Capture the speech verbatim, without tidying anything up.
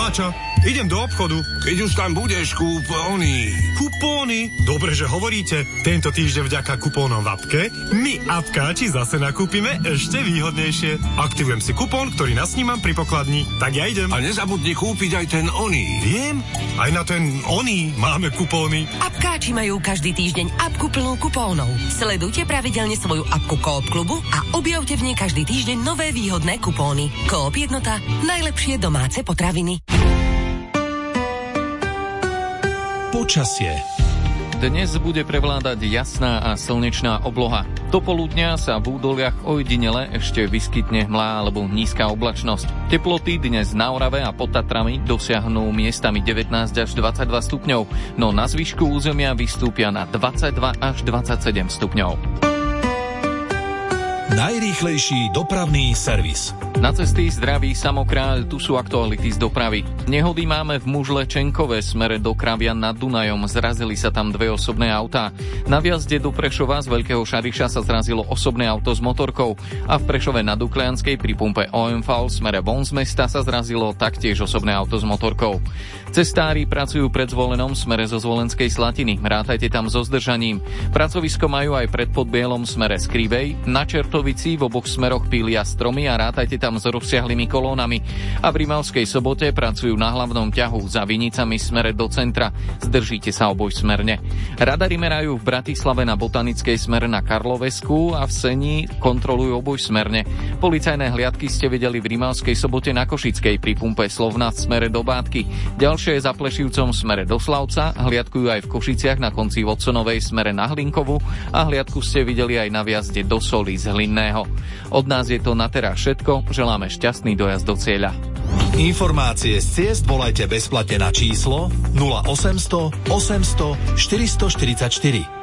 a čo? Idem do obchodu. Keď už tam budeš, kúp oný. Kupóny? Dobre, že hovoríte. Tento týždeň vďaka kupónom v apke my apkáči zase nakúpime ešte výhodnejšie. Aktivujem si kupón, ktorý nasnímam pri pokladni. Tak ja idem. A nezabudni kúpiť aj ten oný. Viem, aj na ten oný máme kupóny. Apkáči majú každý týždeň apku plnú kupónov. Sledujte pravidelne svoju apku Coop klubu a objavte v nej každý týždeň nové výhodné kupóny. Coop Jednota. Najlepšie domáce potraviny. Počasie. Dnes bude prevládať jasná a slnečná obloha. Do poludnia sa v údoliach ojedinele ešte vyskytne hmlá alebo nízka oblačnosť. Teploty dnes na Orave a pod Tatrami dosiahnu miestami devätnásť až dvadsaťdva stupňov, no na zvyšku územia vystúpia na dvadsaťdva až dvadsaťsedem stupňov. Najrýchlejší dopravný servis. Na cesty zdraví Samokráľ, tu sú aktuality z dopravy. Nehody máme v Mužle-Čenkove smere do Kravia nad Dunajom. Zrazili sa tam dve osobné autá. Na vjazde do Prešova z Veľkého Šariša sa zrazilo osobné auto s motorkou a v Prešove na Duklianskej pri pumpe ó em vé v smere von z mesta sa zrazilo taktiež osobné auto s motorkou. Cestári pracujú pred Zvolenom v smere zo Zvolenskej Slatiny. Rátajte tam so zdržaním. Pracovisko majú aj pred Podbielom v smere z Krivej. Na Čertovici v oboch smeroch pília stromy a rátajte tam s rozsiahlými kolónami. A v Rimavskej Sobote pracujú na hlavnom ťahu za Vinicami smere do centra. Zdržíte sa oboj smerne. Radari merajú v Bratislave na Botanickej smere na Karlovesku a v Seni kontrolujú oboj smerne. Policajné hliadky ste videli v Rimavskej Sobote na Košickej pri pumpe Slovna v smere do Bátky. Ďalšie je za Plešivcom smere do Slavca, hliadkujú aj v Košiciach na konci Vodsonovej smere na Hlinkovu a hliadku ste videli aj na vjazde do Soli z Hlinného. Od nás je to na teraz všetko. Želáme šťastný dojazd do cieľa. Informácie z ciest volajte bezplatne na číslo nula osemsto osemsto štyristoštyridsaťštyri.